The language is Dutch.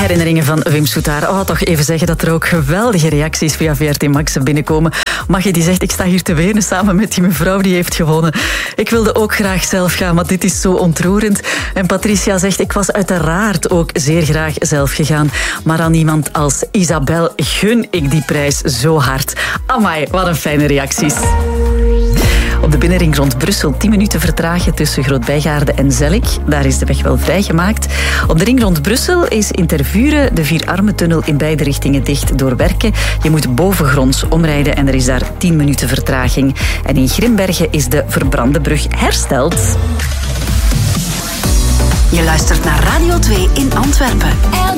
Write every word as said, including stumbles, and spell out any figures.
herinneringen van Wim Soetaar. Oh, toch even zeggen dat er ook geweldige reacties via V R T Max binnenkomen. Maggie die zegt, ik sta hier te wenen samen met die mevrouw die heeft gewonnen. Ik wilde ook graag zelf gaan, maar dit is zo ontroerend. En Patricia zegt, ik was uiteraard ook zeer graag zelf gegaan. Maar aan iemand als Isabel gun ik die prijs zo hard. Amai, wat een fijne reacties. Op de binnenring rond Brussel tien minuten vertragen tussen Groot-Bijgaarde en Zellik. Daar is de weg wel vrijgemaakt. Op de ring rond Brussel is in Tervuren de Vierarmentunnel in beide richtingen dicht door werken. Je moet bovengronds omrijden en er is daar tien minuten vertraging. En in Grimbergen is de verbrande brug hersteld. Je luistert naar Radio twee in Antwerpen.